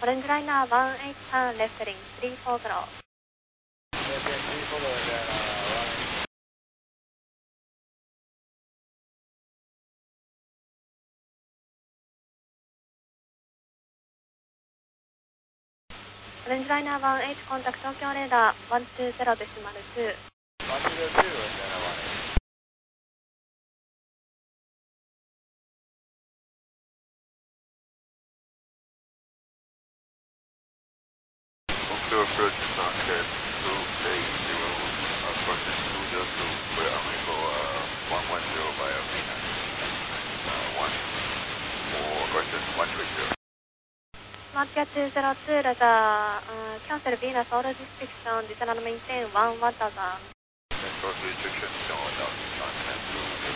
Orange Liner 18 turn left heading 340. Orange Liner 18 contact Tokyo radar 120.2. Approach Sunset 280, approaching 202, clear Amigo 110 via Venus, 1 for versus 130. Latvia 202, Roger, cancel Venus, all restrictions, descend and maintain 1000. Control restriction, 1000.